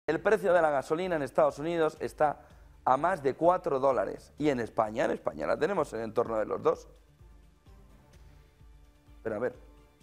El precio de la gasolina en Estados Unidos está a más de 4 dólares. Y en España la tenemos en torno de los 2. Pero a ver...